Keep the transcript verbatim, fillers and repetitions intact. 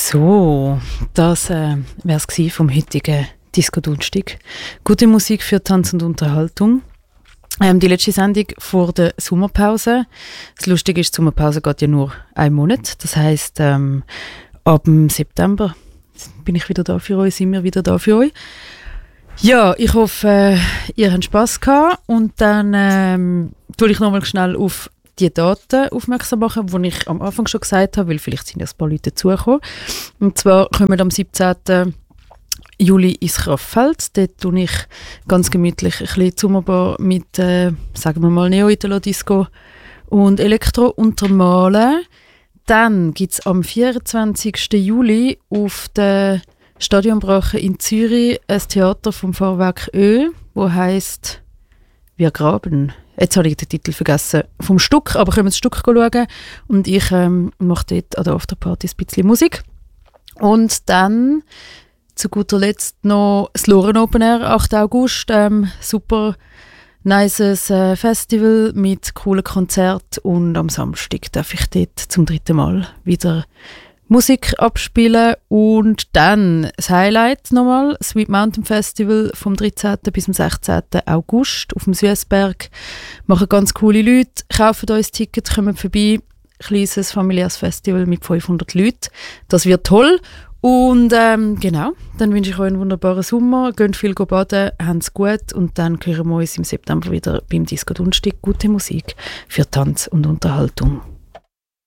So, das äh, wäre es vom heutigen Disco-Donnerstag. Gute Musik für Tanz und Unterhaltung. Ähm, die letzte Sendung vor der Sommerpause. Das Lustige ist, die Sommerpause geht ja nur einen Monat. Das heisst, ähm, ab dem September bin ich wieder da für euch, sind wir wieder da für euch. Ja, ich hoffe, äh, ihr habt Spass gehabt. Und dann ähm, tue ich nochmal schnell auf die Daten aufmerksam machen, die ich am Anfang schon gesagt habe, weil vielleicht sind ja ein paar Leute dazugekommen. Und zwar kommen wir am siebzehnten Juli ins Kraftfeld. Dort tue ich ganz gemütlich ein bisschen Sommerbar mit, äh, sagen wir mal, Neo-Italo-Disco und Elektro untermalen. Dann gibt es am vierundzwanzigsten Juli auf der Stadionbrache in Zürich ein Theater vom Fahrwerk Ö, wo heisst «Wir graben». Jetzt habe ich den Titel vergessen vom Stück, aber können wir das Stück schauen. Und ich ähm, mache dort an der Afterparty ein bisschen Musik. Und dann zu guter Letzt noch das Loren Open Air, achten August. Ähm, super nices äh, Festival mit coolen Konzerten. Und am Samstag darf ich dort zum dritten Mal wieder Musik abspielen. Und dann das Highlight nochmal, Sweet Mountain Festival vom dreizehnten bis zum sechzehnten August auf dem Süssberg. Machen ganz coole Leute, kaufen uns Tickets, kommen vorbei. Kleines familiäres Festival mit fünfhundert Leuten. Das wird toll. Und ähm, genau, dann wünsche ich euch einen wunderbaren Sommer. Geht viel baden, habt es gut. Und dann hören wir uns im September wieder beim Disco Donnerstag. Gute Musik für Tanz und Unterhaltung.